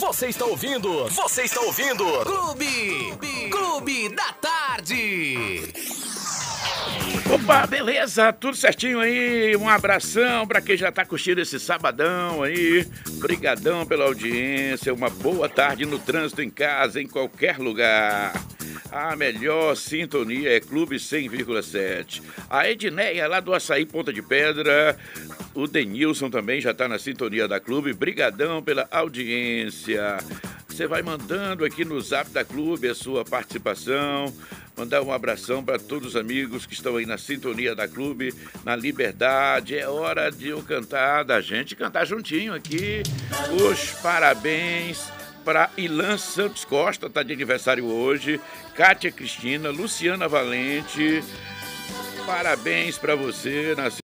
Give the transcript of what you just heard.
Você está ouvindo Clube da Tarde. Opa, beleza? Tudo certinho aí? Um abração pra quem já tá curtindo esse sabadão aí. Brigadão pela audiência. Uma boa tarde no trânsito, em casa, em qualquer lugar. A melhor sintonia é Clube 100,7. A Edneia lá do Açaí Ponta de Pedra. O Denilson também já tá na sintonia da Clube. Brigadão pela audiência. Você vai mandando aqui no Zap da Clube a sua participação. Mandar um abração para todos os amigos que estão aí na sintonia da Clube, na Liberdade. É hora de eu cantar, da gente cantar juntinho aqui. Os parabéns para Ilan Santos Costa, tá de aniversário hoje. Kátia Cristina, Luciana Valente. Parabéns para você,